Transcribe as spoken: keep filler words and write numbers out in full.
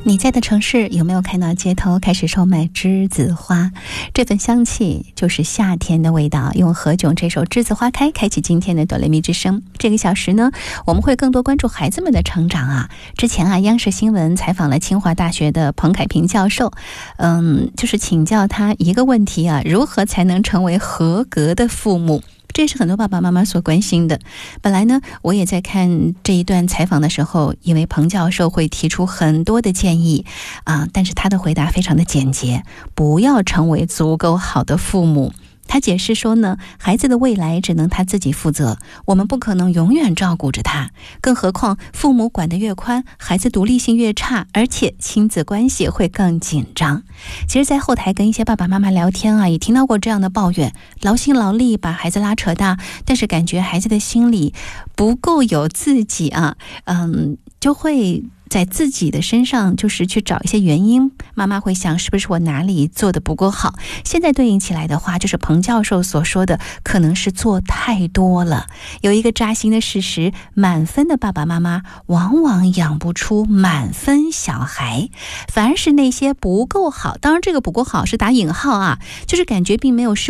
你在的城市有没有看到街头开始售卖栀子花？这份香气就是夏天的味道。用何炅这首《栀子花开》开启今天的哆来咪之声。这个小时呢，我们会更多关注孩子们的成长啊。之前啊，央视新闻采访了清华大学的彭凯平教授，嗯，就是请教他一个问题啊：如何才能成为合格的父母？这是很多爸爸妈妈所关心的。本来呢，我也在看这一段采访的时候，因为彭教授会提出很多的建议啊，但是他的回答非常的简洁，不要成为足够好的父母。他解释说呢，孩子的未来只能他自己负责，我们不可能永远照顾着他，更何况父母管得越宽，孩子独立性越差，而且亲子关系会更紧张。其实在后台跟一些爸爸妈妈聊天啊，也听到过这样的抱怨，劳心劳力把孩子拉扯大，但是感觉孩子的心里不够有自己啊，嗯，就会在自己的身上就是去找一些原因，妈妈会想是不是我哪里做得不够好。现在对应起来的话，就是彭教授所说的，可能是做太多了。有一个扎心的事实，满分的爸爸妈妈往往养不出满分小孩，反而是那些不够好，当然这个不够好是打引号啊，就是感觉并没有是